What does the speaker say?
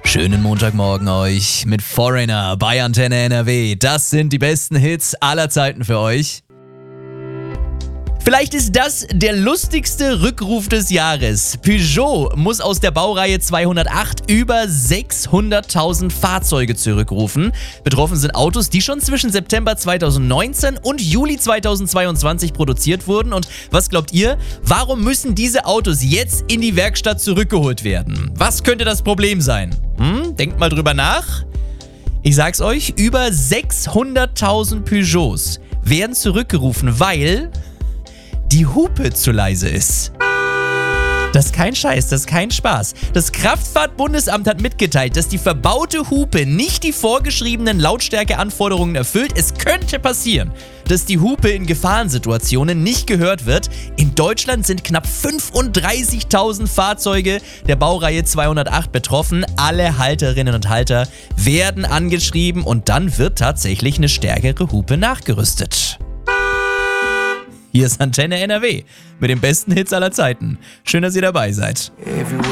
Schönen Montagmorgen euch mit Foreigner bei Antenne NRW. Das sind die besten Hits aller Zeiten für euch. Vielleicht ist das der lustigste Rückruf des Jahres. Peugeot muss aus der Baureihe 208 über 600.000 Fahrzeuge zurückrufen. Betroffen sind Autos, die schon zwischen September 2019 und Juli 2022 produziert wurden. Und was glaubt ihr? Warum müssen diese Autos jetzt in die Werkstatt zurückgeholt werden? Was könnte das Problem sein? Denkt mal drüber nach. Ich sag's euch, über 600.000 Peugeots werden zurückgerufen, weil die Hupe zu leise ist. Das ist kein Scheiß, das ist kein Spaß. Das Kraftfahrtbundesamt hat mitgeteilt, dass die verbaute Hupe nicht die vorgeschriebenen Lautstärkeanforderungen erfüllt. Es könnte passieren, dass die Hupe in Gefahrensituationen nicht gehört wird. In Deutschland sind knapp 35.000 Fahrzeuge der Baureihe 208 betroffen. Alle Halterinnen und Halter werden angeschrieben und dann wird tatsächlich eine stärkere Hupe nachgerüstet. Hier ist Antenne NRW mit den besten Hits aller Zeiten. Schön, dass ihr dabei seid.